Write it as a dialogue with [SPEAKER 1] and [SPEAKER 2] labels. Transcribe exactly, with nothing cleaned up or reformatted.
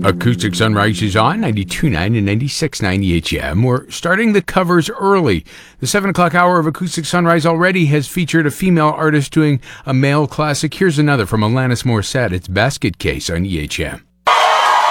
[SPEAKER 1] Acoustic Sunrise is on ninety-two point nine and ninety-six point nine H M. We're starting the covers early. The seven o'clock hour of Acoustic Sunrise already has featured a female artist doing a male classic. Here's another from Alanis Morissette. It's Basket Case on E H M.